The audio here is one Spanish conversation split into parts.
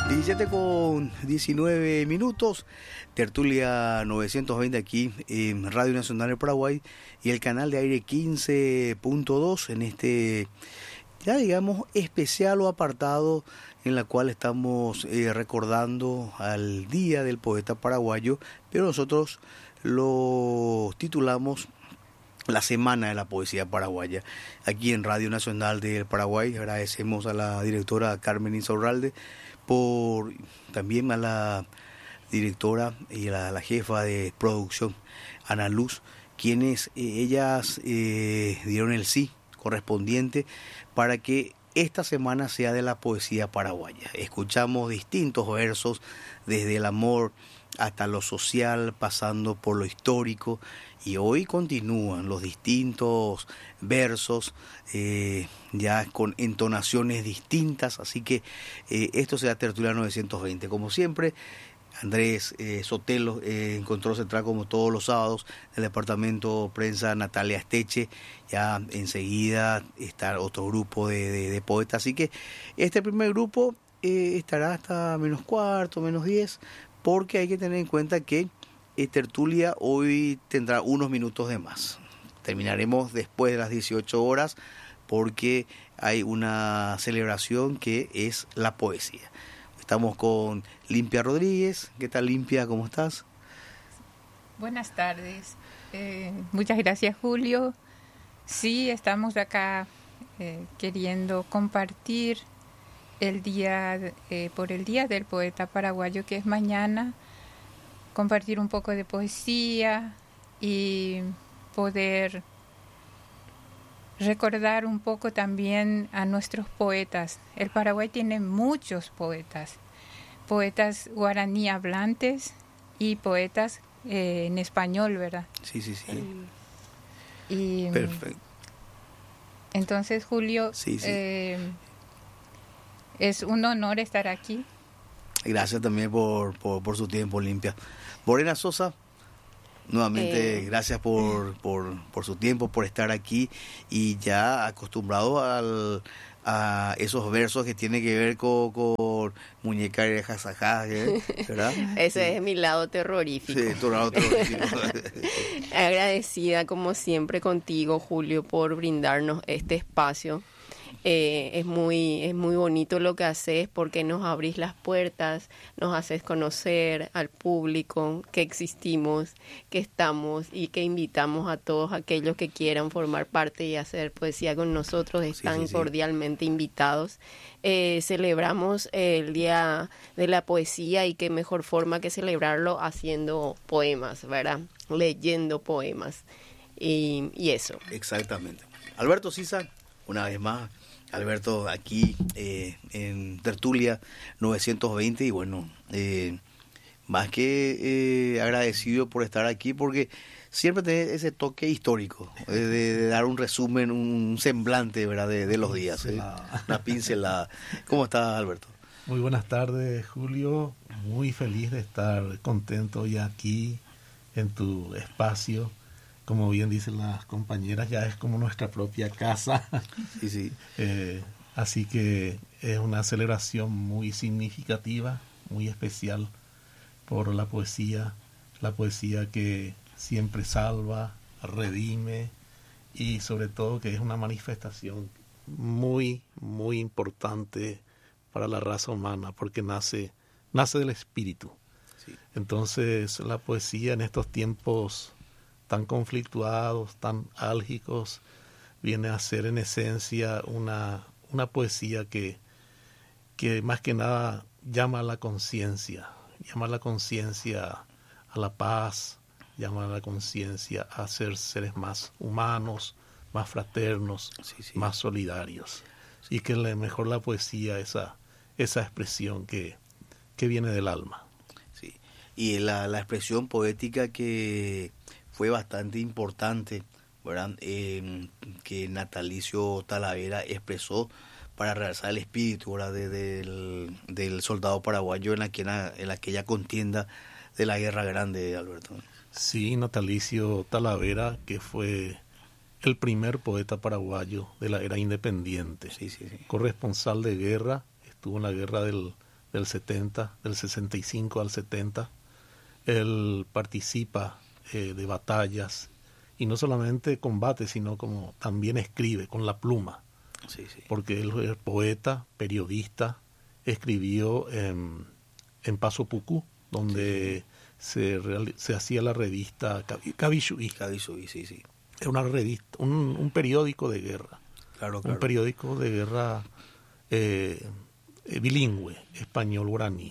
17:19, tertulia 920 aquí en Radio Nacional del Paraguay y el canal de aire 15.2 en este, ya digamos, especial o apartado en la cual estamos recordando al Día del Poeta Paraguayo, pero nosotros lo titulamos la Semana de la Poesía Paraguaya. Aquí en Radio Nacional del Paraguay agradecemos a la directora Carmen Insaurralde, también a la directora y a la jefa de producción, Ana Luz, quienes ellas dieron el sí correspondiente para que esta semana sea de la poesía paraguaya. Escuchamos distintos versos, desde el amor hasta lo social, pasando por lo histórico, y hoy continúan los distintos versos ya con entonaciones distintas, así que esto será tertulia 920. Como siempre, Andrés Sotelo en Control Central, como todos los sábados, del departamento prensa Natalia Esteche. Ya enseguida está otro grupo de poetas, así que este primer grupo estará hasta menos cuarto, menos 10, porque hay que tener en cuenta que tertulia hoy tendrá unos minutos de más. Terminaremos después de las 18 horas porque hay una celebración que es la poesía. Estamos con Limpia Rodríguez. ¿Qué tal, Limpia? ¿Cómo estás? Buenas tardes. Muchas gracias, Julio. Sí, estamos acá queriendo compartir el día por el Día del Poeta Paraguayo, que es mañana, compartir un poco de poesía y poder recordar un poco también a nuestros poetas. El Paraguay tiene muchos poetas guaraní hablantes y poetas en español, ¿verdad? Sí. Y perfecto. Entonces, Julio, Sí. Es un honor estar aquí. Gracias también por su tiempo, Limpia. Morena Sosa, nuevamente gracias por su tiempo, por estar aquí, y ya acostumbrado a esos versos que tienen que ver con muñeca y jasajá, ¿verdad? Ese es mi lado terrorífico. Sí, tu lado terrorífico. Agradecida como siempre contigo, Julio, por brindarnos este espacio. Es muy bonito lo que haces, porque nos abrís las puertas, nos haces conocer al público que existimos, que estamos, y que invitamos a todos aquellos que quieran formar parte y hacer poesía con nosotros. Están cordialmente invitados. Celebramos el Día de la Poesía, y qué mejor forma que celebrarlo haciendo poemas, ¿verdad? Leyendo poemas y eso. Exactamente. Alberto Sisa, una vez más. Alberto, aquí en Tertulia 920, y bueno, más que agradecido por estar aquí, porque siempre tenés ese toque histórico, de dar un resumen, un semblante, ¿verdad?, de los días, una pincelada. ¿Cómo estás, Alberto? Muy buenas tardes, Julio. Muy feliz de estar contento ya aquí en tu espacio. Como bien dicen las compañeras, ya es como nuestra propia casa. Sí. Así que es una celebración muy significativa, muy especial por la poesía que siempre salva, redime, y sobre todo que es una manifestación muy, muy importante para la raza humana, porque nace del espíritu. Sí. Entonces la poesía en estos tiempos tan conflictuados, tan álgicos, viene a ser en esencia una poesía que más que nada llama a la conciencia, a la paz, llama a la conciencia a ser seres más humanos, más fraternos, más solidarios. Sí. Y que mejor la poesía, esa expresión que viene del alma. Sí. Y la expresión poética que fue bastante importante, ¿verdad?, que Natalicio Talavera expresó para realzar el espíritu, ¿verdad?, del soldado paraguayo en aquella contienda de la Guerra Grande, Alberto. Sí, Natalicio Talavera, que fue el primer poeta paraguayo de la era independiente. Sí. Corresponsal de guerra, estuvo en la guerra del del 65 al 70. Él participa de batallas y no solamente combate, sino como también escribe con la pluma. Sí, sí. Porque él es poeta, periodista, escribió en Paso Pucú, donde se hacía la revista Cabishuí. Cabishuí, sí, sí. Es una revista, un periódico de guerra. Claro. Un periódico de guerra bilingüe, español-guaraní,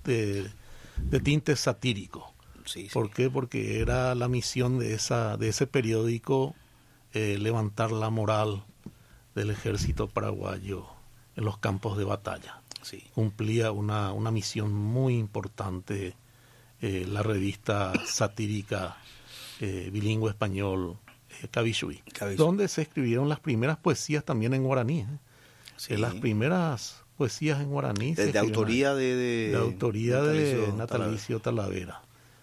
de tinte satírico. Sí, sí. ¿Por qué? Porque era la misión de ese periódico levantar la moral del ejército paraguayo en los campos de batalla. Sí. Cumplía una misión muy importante la revista satírica bilingüe español Cabishuí, donde se escribieron las primeras poesías también en guaraní. Sí. Las primeras poesías en guaraní. De autoría de Natalicio Talavera.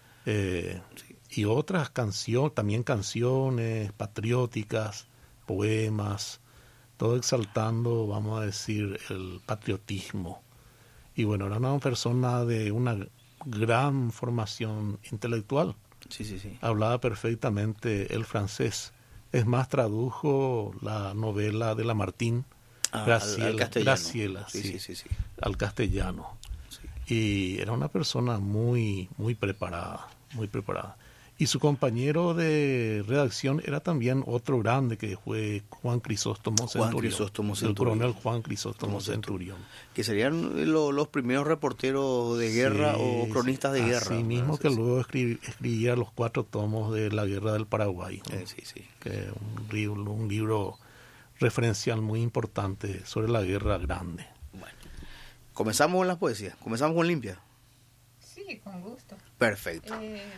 Y otras también canciones patrióticas, poemas, todo exaltando, vamos a decir, el patriotismo. Y bueno, era una persona de una gran formación intelectual. Sí, sí, sí. Hablaba perfectamente el francés. Es más, tradujo la novela de Lamartine, Graciela, sí. al castellano. Sí. Y era una persona muy, muy preparada, muy preparada. Y su compañero de redacción era también otro grande, que fue Juan Crisóstomo Centurión. El coronel Juan Crisóstomo Centurión. Que serían los primeros reporteros de guerra o cronistas de guerra. Así mismo, que luego escribía los 4 tomos de la Guerra del Paraguay, ¿no? Sí. Que un libro referencial muy importante sobre la Guerra Grande. Bueno, comenzamos con las poesías. Comenzamos con Limpia. Sí, con gusto. Perfecto.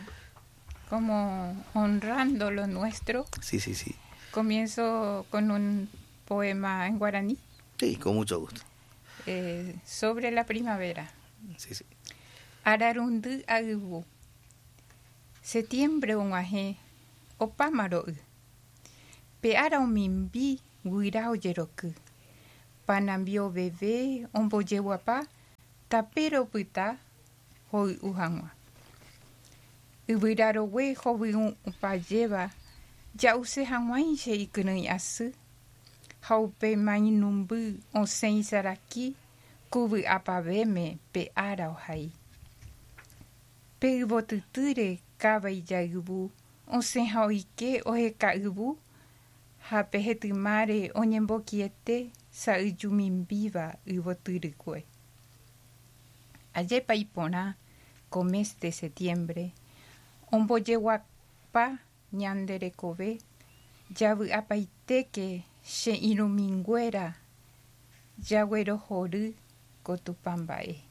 Como honrando lo nuestro. Sí. Comienzo con un poema en guaraní. Sí, con mucho gusto. Sobre la primavera. Sí. Ararundu agubu. Septiembre ungaje. Opamaro. Peara umimbi guirao yeroku. Panambio bebé omboyewapa. Tapero puta. Hoi uhangwa. Ubiraro we hobi upajeva. Ya use hangwain she ikunui asu. Haupe mainumbu on sen saraki. Kubu apaveme pe ara ohai. Pe ubotuture kaba ijagubu. On sen hauike oheka ubu. Hape hetumare onyembokiete sa ujumimbiva uboturikue. Ayepa ipona con mes de septiembre. Omboyewapa ñanderekove. Yabu apaiteke she iruminguera. Yaguero joru kotupambae.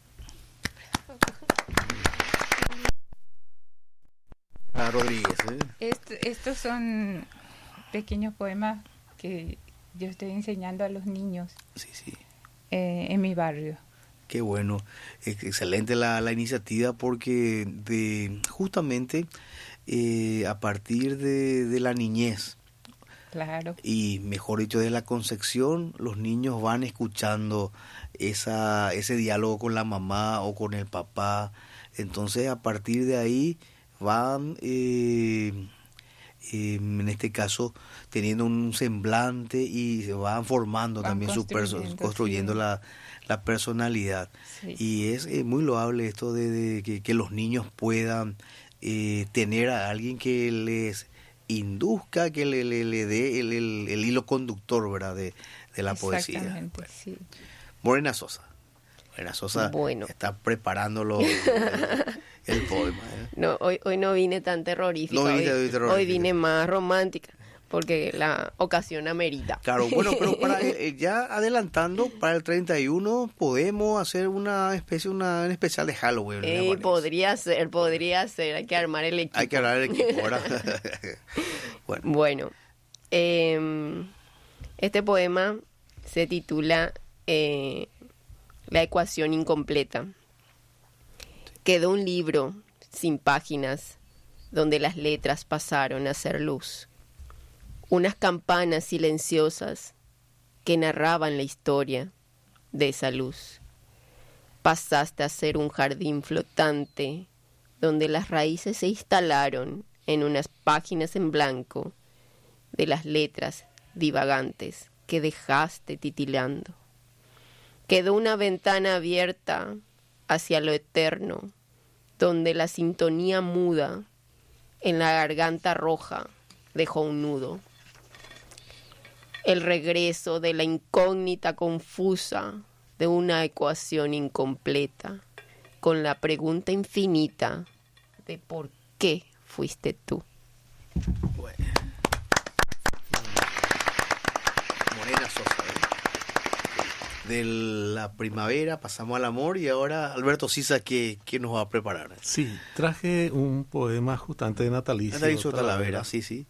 Rodríguez. Estos son pequeños poemas que yo estoy enseñando a los niños. Sí. En mi barrio. Qué bueno, excelente la iniciativa, porque justamente a partir de la niñez, claro, y mejor dicho de la concepción, los niños van escuchando ese diálogo con la mamá o con el papá. Entonces a partir de ahí van, en este caso, teniendo un semblante y se van formando también construyendo sí, la personalidad. Sí. Y es muy loable esto de que los niños puedan tener a alguien que les induzca, que le dé el hilo conductor, ¿verdad?, de la poesía. Exactamente, sí. Morena Sosa Bueno. está preparándolo el poema. No, hoy no vine tan terrorífica. Hoy vine más romántica, porque la ocasión amerita. Claro, bueno, pero para ya adelantando, para el 31 podemos hacer un especial de Halloween. Podría ser, hay que armar el equipo. Hay que armar el equipo, ¿verdad? Bueno, este poema se titula La ecuación incompleta. Quedó un libro sin páginas donde las letras pasaron a ser luz. Unas campanas silenciosas que narraban la historia de esa luz. pasaste a ser un jardín flotante, donde las raíces se instalaron en unas páginas en blanco de las letras divagantes que dejaste titilando. Quedó una ventana abierta hacia lo eterno, donde la sintonía muda en la garganta roja dejó un nudo. El regreso de la incógnita confusa de una ecuación incompleta, con la pregunta infinita de por qué fuiste tú. Bueno. Morena Sosa. De la primavera pasamos al amor y ahora Alberto Sisa, ¿qué nos va a preparar? Sí, traje un poema justamente de Natalicio Talavera, sí.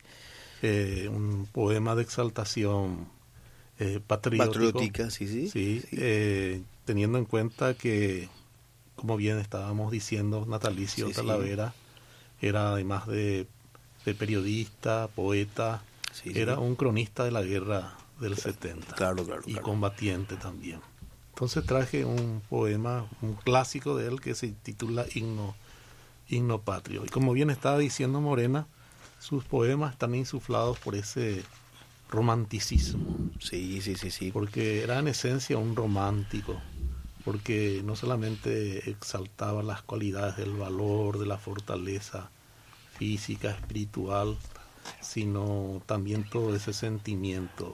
Un poema de exaltación patriótica, sí. Teniendo en cuenta que, como bien estábamos diciendo, Natalicio Talavera era, además de periodista, poeta, era un cronista de la guerra del 70, claro, combatiente también. Entonces traje un poema, un clásico de él que se titula Himno Patrio. Y como bien estaba diciendo Morena, sus poemas están insuflados por ese romanticismo. Sí. Porque era en esencia un romántico, porque no solamente exaltaba las cualidades del valor, de la fortaleza física, espiritual, sino también todo ese sentimiento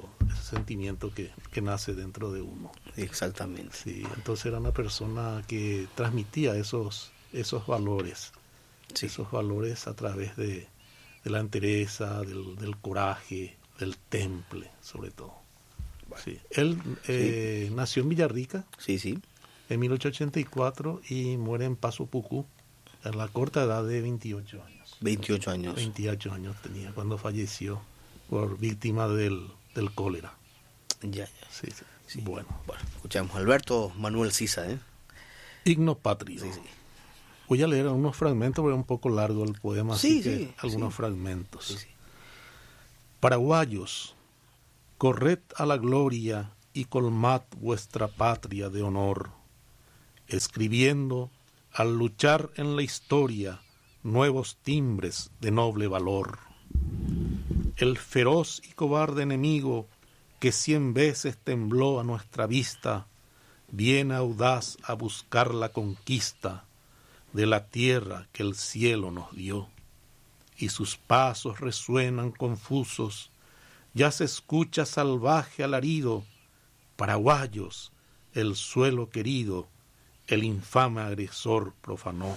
que nace dentro de uno. Exactamente. Sí, entonces era una persona que transmitía esos valores, esos valores a través de la entereza, del coraje, del temple, sobre todo. Bueno. Sí. Él nació en Villarrica, en 1884 y muere en Paso Pucú a la corta edad de 28 años. 28 años tenía cuando falleció por víctima del cólera. Ya. Sí. Bueno, escuchamos Alberto Manuel Sisa, Himno Patrio. Sí. Voy a leer unos fragmentos, porque es un poco largo el poema, así que algunos fragmentos. Sí. Paraguayos, corred a la gloria y colmad vuestra patria de honor, escribiendo al luchar en la historia nuevos timbres de noble valor. El feroz y cobarde enemigo que 100 veces tembló a nuestra vista, viene audaz a buscar la conquista de la tierra que el cielo nos dio. Y sus pasos resuenan confusos, ya se escucha salvaje alarido, paraguayos, el suelo querido, el infame agresor profanó.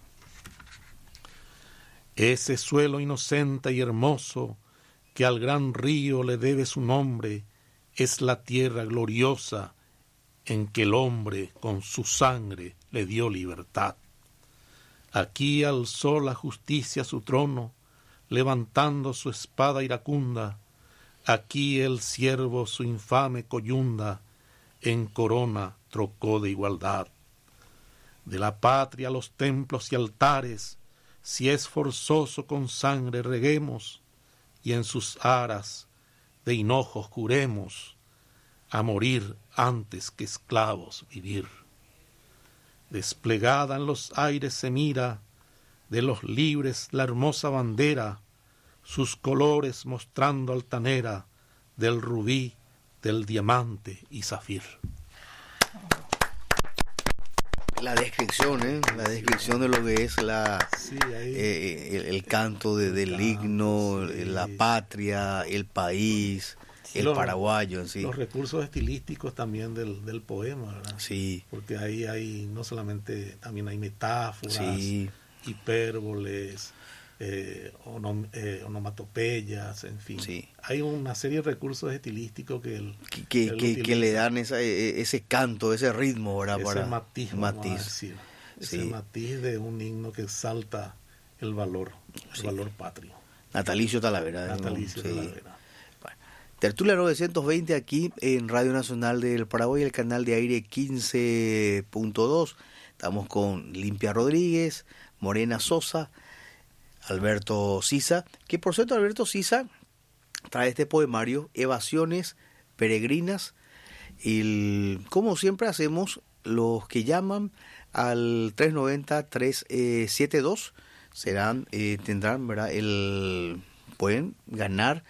Ese suelo inocente y hermoso, que al gran río le debe su nombre, es la tierra gloriosa en que el hombre con su sangre le dio libertad. Aquí alzó la justicia su trono, levantando su espada iracunda. Aquí el siervo su infame coyunda en corona trocó de igualdad. De la patria los templos y altares, si es forzoso con sangre reguemos, y en sus aras de hinojos juremos, a morir antes que esclavos vivir. Desplegada en los aires se mira, de los libres la hermosa bandera, sus colores mostrando altanera, del rubí, del diamante y zafir. La descripción de lo que es el canto del himno, la patria, el país, el paraguayo en sí. Los recursos estilísticos también del poema, ¿verdad? Sí. Porque ahí hay, no solamente, también hay metáforas, hipérboles, onomatopeyas, en fin. Sí. Hay una serie de recursos estilísticos que le dan ese canto, ese ritmo, ¿verdad? Ese matiz. Ese matiz de un himno que exalta el valor patrio. Natalicio Talavera. Talavera. Bueno, Tertulia 920 aquí en Radio Nacional del Paraguay, el canal de aire 15.2. Estamos con Limpia Rodríguez, Morena Sosa, Alberto Sisa, que por cierto Alberto Sisa trae este poemario, Evasiones Peregrinas, como siempre hacemos, los que llaman al 390-372 tendrán, ¿verdad? Pueden ganar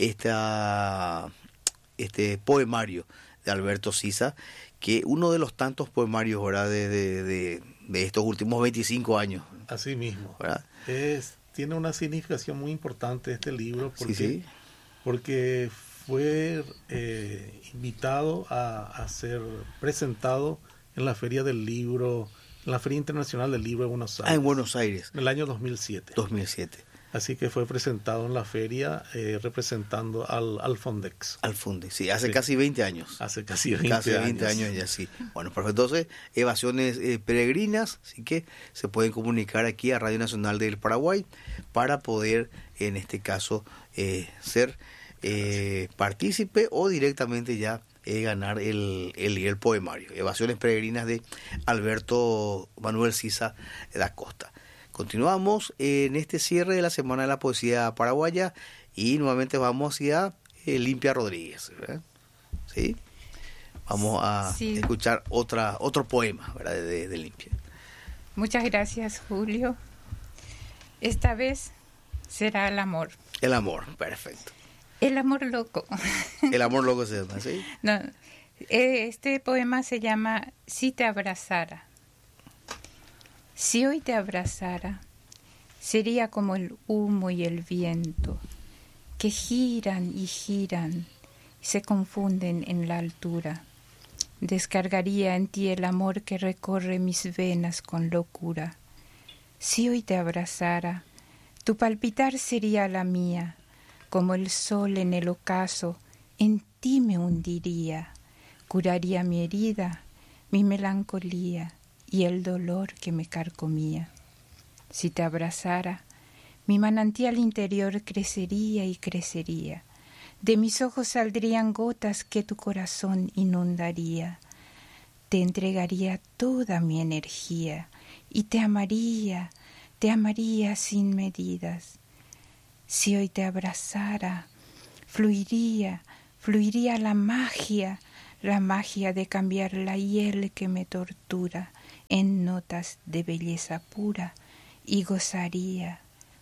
este poemario de Alberto Sisa, que uno de los tantos poemarios, ¿verdad? de estos últimos 25 años. Así mismo. ¿Verdad? Tiene una significación muy importante este libro porque, sí. porque fue invitado a ser presentado en la Feria del Libro, en la Feria Internacional del Libro de Buenos Aires. En Buenos Aires. En el año 2007. 2007. Así que fue presentado en la feria representando al Fondex. Al Fondex, sí, hace casi 20 años. Hace casi 20 años ya, sí. Bueno, perfecto. Entonces, Evasiones Peregrinas, así que se pueden comunicar aquí a Radio Nacional del Paraguay para poder, en este caso, ser partícipe o directamente ya ganar el poemario. Evasiones Peregrinas de Alberto Manuel Sisa da Costa. Continuamos en este cierre de la Semana de la Poesía Paraguaya y nuevamente vamos hacia Limpia Rodríguez, ¿verdad? ¿Sí? Vamos a escuchar otro poema, ¿verdad? de Limpia. Muchas gracias, Julio. Esta vez será el amor. El amor, perfecto. El amor loco. El amor loco se llama, ¿sí? No, este poema se llama Si te abrazara. Si hoy te abrazara, sería como el humo y el viento, que giran y giran y se confunden en la altura. Descargaría en ti el amor que recorre mis venas con locura. Si hoy te abrazara, tu palpitar sería la mía, como el sol en el ocaso, en ti me hundiría, curaría mi herida, mi melancolía y el dolor que me carcomía. Si te abrazara, mi manantial interior crecería y crecería. De mis ojos saldrían gotas que tu corazón inundaría. Te entregaría toda mi energía y te amaría sin medidas. Si hoy te abrazara, fluiría la magia de cambiar la hiel que me tortura en notas de belleza pura y gozaría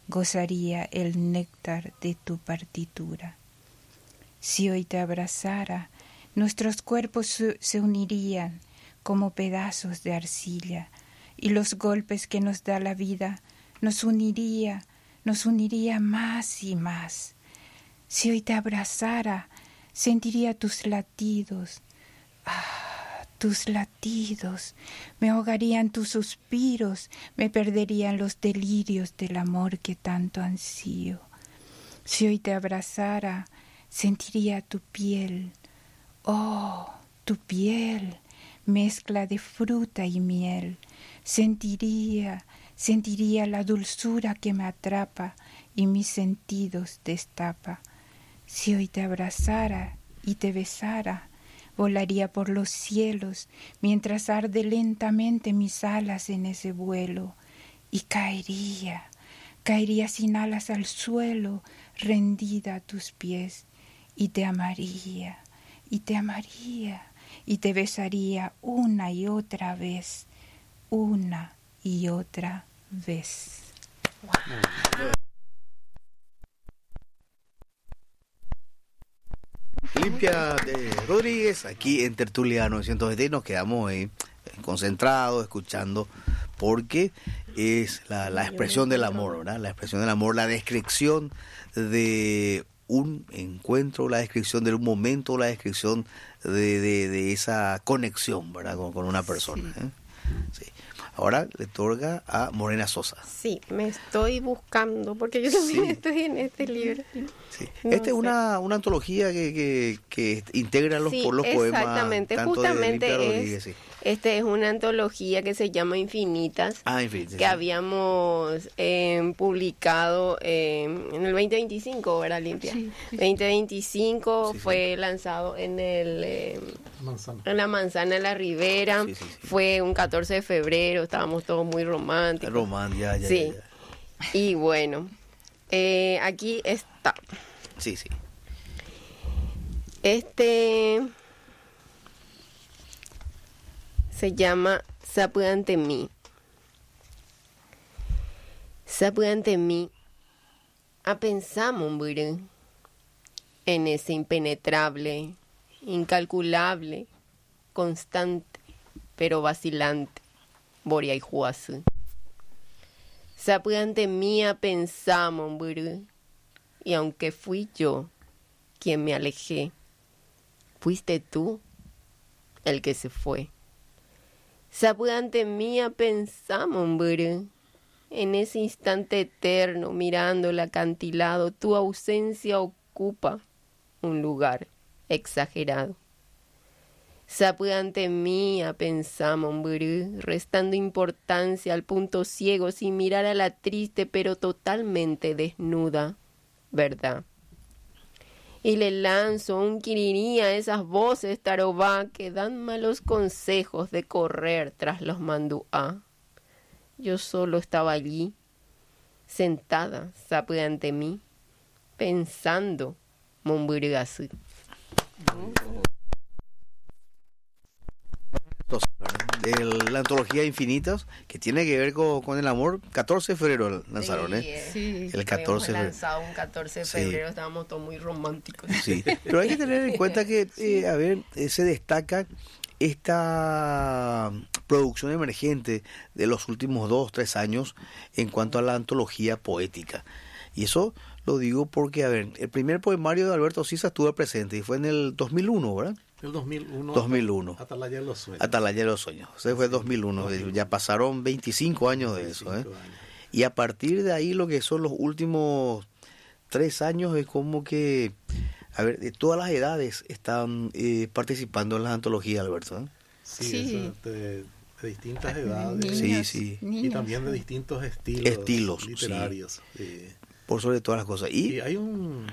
el néctar de tu partitura. Si hoy te abrazara, nuestros cuerpos se unirían como pedazos de arcilla y los golpes que nos da la vida nos uniría más y más. Si hoy te abrazara, sentiría tus latidos. Tus latidos, me ahogarían tus suspiros, me perderían los delirios del amor que tanto ansío. Si hoy te abrazara, sentiría tu piel, tu piel, mezcla de fruta y miel. Sentiría la dulzura que me atrapa y mis sentidos destapa. Si hoy te abrazara y te besara, volaría por los cielos mientras arde lentamente mis alas en ese vuelo y caería sin alas al suelo, rendida a tus pies y te amaría y te besaría una y otra vez. Wow. Limpia Rodríguez, aquí en Tertulia 920, nos quedamos concentrados, escuchando, porque es la expresión del amor, ¿verdad? La expresión del amor, la descripción de un encuentro, la descripción de un momento, la descripción de esa conexión, ¿verdad? Con una persona. Sí. Ahora le toca a Morena Sosa. Sí, me estoy buscando, porque yo también estoy en este libro. Sí. No es una antología que integra los poemas. Exactamente, justamente este es una antología que se llama Infinitas, que habíamos publicado en el 2025, ¿verdad, Limpia? Sí. 2025 fue lanzado en en la Manzana de la Ribera, fue un 14 de febrero, estábamos todos muy románticos. Ya. Y bueno, aquí está. Sí. Se llama Sapu ante mí. Sapu ante mí. A pensamos, buru, en ese impenetrable, incalculable, constante, pero vacilante, Boria y Juazú. Sapu ante mí a pensamos, buru, y aunque fui yo quien me alejé, fuiste tú el que se fue. Sapu ante mí a pensamos, buru, en ese instante eterno, mirando el acantilado, tu ausencia ocupa un lugar exagerado. Sapu ante mí a pensamos, buru, restando importancia al punto ciego, sin mirar a la triste pero totalmente desnuda verdad. Y le lanzo un quirirí a esas voces tarobá que dan malos consejos de correr tras los manduá. Yo solo estaba allí, sentada, sapu ante mí, pensando, Momburgasú. De la antología Infinitas, que tiene que ver con el amor. 14 de febrero lanzaron, Sí, el 14 de febrero. Lanzado un 14 de febrero, estábamos todos muy románticos. Sí, pero hay que tener en cuenta que, se destaca esta producción emergente de los últimos 2-3 años en cuanto a la antología poética. Y eso lo digo porque, el primer poemario de Alberto Sisa estuvo presente y fue en el 2001, ¿verdad? El 2001. 2001. Atalaya de los sueños. Atalaya de los sueños. Ese fue 2001. Ya pasaron 25 años de eso. Años. Y a partir de ahí, lo que son los últimos 3 años es como que, de todas las edades están participando en las antologías, Alberto. Sí. Eso, de distintas edades. Niños, sí. niños. Y también de distintos estilos literarios. Sí. Por sobre todas las cosas. Y hay un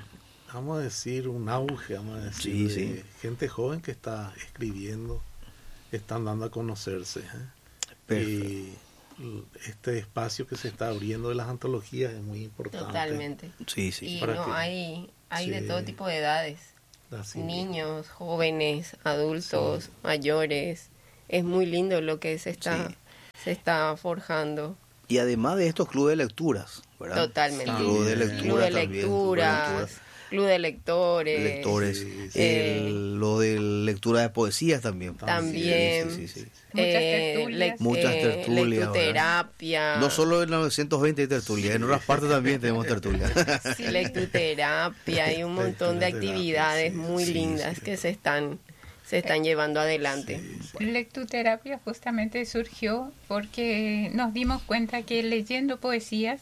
auge, de gente joven que está escribiendo, están dando a conocerse. Y este espacio que se está abriendo de las antologías es muy importante. Totalmente. Sí. Y hay de todo tipo de edades. Niños, jóvenes, adultos, mayores. Es muy lindo lo que se está forjando. Y además de estos clubes de lecturas, ¿verdad? Totalmente. Club de lecturas, club de lectores. Lo de lectura de poesías también. También. Sí. Muchas tertulias. Lectuterapia. No solo en 920 hay tertulias, en otras partes también tenemos tertulias. Sí, lectuterapia y un montón de actividades muy lindas que se están llevando adelante. Lectuterapia justamente surgió porque nos dimos cuenta que leyendo poesías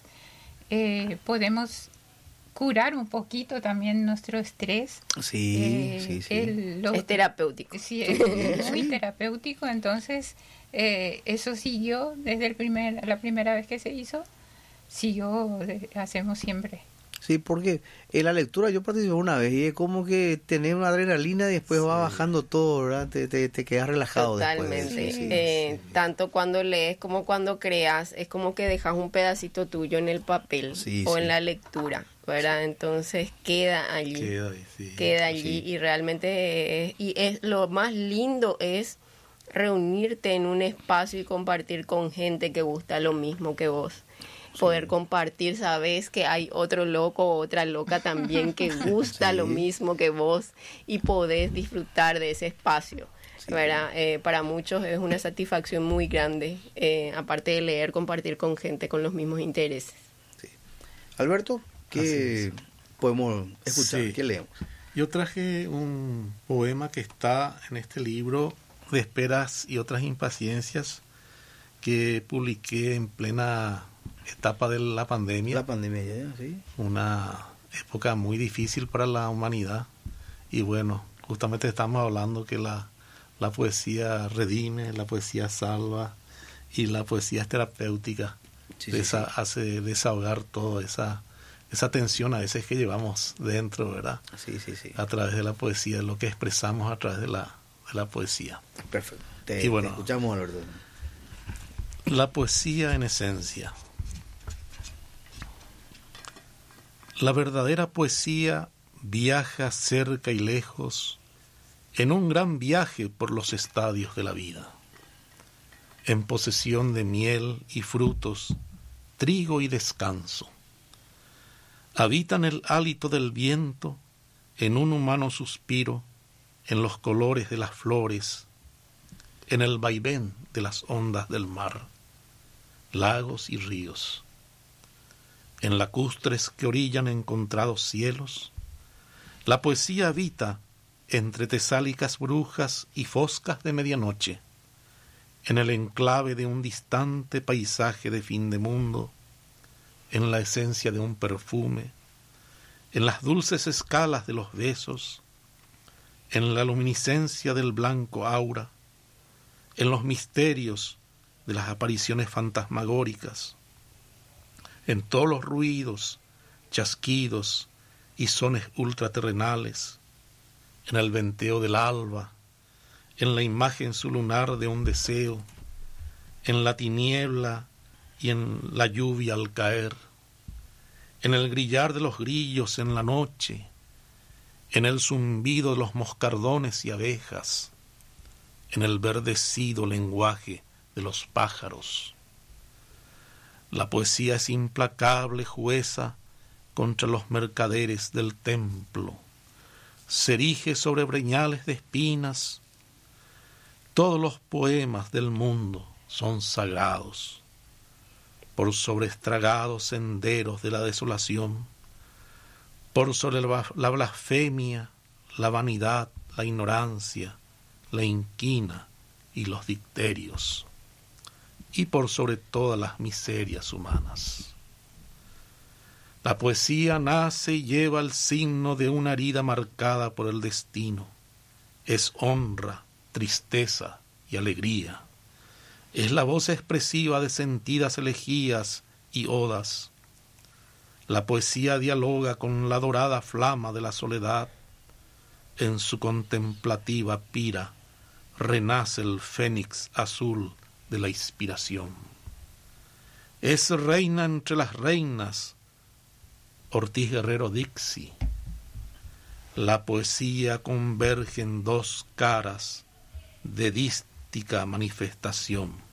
podemos curar un poquito también nuestro estrés. Sí. Es terapéutico. Sí, es muy terapéutico. Entonces, eso siguió desde la primera vez que se hizo. Hacemos siempre. Sí, porque en la lectura yo participé una vez y es como que tenés una adrenalina y después va bajando todo, ¿verdad? Te quedas relajado. Totalmente. Después. Tanto cuando lees como cuando creas, es como que dejas un pedacito tuyo en el papel o en la lectura, ¿verdad? Entonces queda allí. Queda allí y realmente lo más lindo es reunirte en un espacio y compartir con gente que gusta lo mismo que vos. Poder compartir, sabes que hay otro loco o otra loca también que gusta lo mismo que vos y podés disfrutar de ese espacio, ¿verdad? Para muchos es una satisfacción muy grande, aparte de leer, compartir con gente con los mismos intereses. Sí. Alberto, ¿qué podemos escuchar? ¿Qué leemos? Yo traje un poema que está en este libro de Esperas y otras impaciencias que publiqué en plena etapa de la pandemia. La pandemia ya, sí. Una época muy difícil para la humanidad. Y bueno, justamente estamos hablando que la poesía redime, la poesía salva y la poesía es terapéutica. Hace desahogar toda esa tensión a veces que llevamos dentro, ¿verdad? Sí. A través de la poesía, lo que expresamos a través de la poesía. Perfecto. Te escuchamos, Alberto. La poesía en esencia. La verdadera poesía viaja cerca y lejos en un gran viaje por los estadios de la vida. en posesión de miel y frutos, trigo y descanso. Habitan el hálito del viento, en un humano suspiro, en los colores de las flores, en el vaivén de las ondas del mar, lagos y ríos. En lacustres que orillan encontrados cielos, la poesía habita entre tesálicas brujas y foscas de medianoche, en el enclave de un distante paisaje de fin de mundo, en la esencia de un perfume, en las dulces escalas de los besos, en la luminiscencia del blanco aura, en los misterios de las apariciones fantasmagóricas, en todos los ruidos, chasquidos y sones ultraterrenales, en el venteo del alba, en la imagen su lunar de un deseo, en la tiniebla y en la lluvia al caer, en el grillar de los grillos en la noche, en el zumbido de los moscardones y abejas, en el verdecido lenguaje de los pájaros. La poesía es implacable jueza contra los mercaderes del templo, se erige sobre breñales de espinas. Todos los poemas del mundo son sagrados, por sobre estragados senderos de la desolación, por sobre la blasfemia, la vanidad, la ignorancia, la inquina y los dicterios, y por sobre todas las miserias humanas. La poesía nace y lleva el signo de una herida marcada por el destino. Es honra, tristeza y alegría. Es la voz expresiva de sentidas elegías y odas. La poesía dialoga con la dorada flama de la soledad. En su contemplativa pira renace el fénix azul de la inspiración. Es reina entre las reinas, Ortiz Guerrero Dixie. La poesía converge en dos caras de dística manifestación.